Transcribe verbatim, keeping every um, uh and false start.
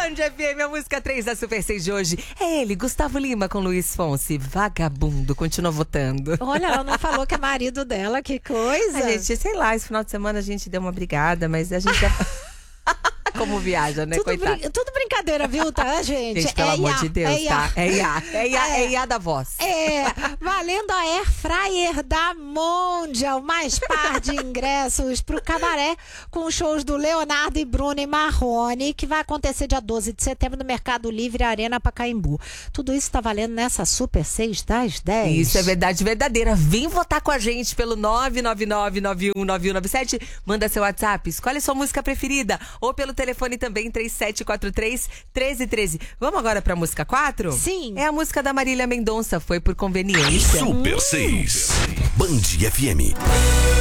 Band F M, a música três da Super seis de hoje. É ele, Gustavo Lima com Luiz Fonsi. Vagabundo, continua votando. Olha, ela não falou que é marido dela, que coisa. A gente, sei lá, esse final de semana a gente deu uma brigada, mas a gente já... Como viaja, né, tudo coitada? Brin... Tudo brincadeira, viu, tá, gente? Gente, pelo é amor ia, de Deus, é tá? É Iá, é Iá, é, é Iá da voz. É, valendo a Air Fryer da Mondial, mais par de ingressos pro cabaré com shows do Leonardo e Bruno e Marrone, que vai acontecer dia doze de setembro no Mercado Livre Arena Pacaembu. Tudo isso tá valendo nessa Super seis das dez. Isso é verdade verdadeira. Vem votar com a gente pelo nove nove nove, nove um nove um nove sete. Manda seu WhatsApp, escolhe sua música preferida ou pelo telefone também três sete quatro três, um três um três. Vamos agora pra música quatro? Sim. É a música da Marília Mendonça, Foi por Conveniência. Super seis, Band F M.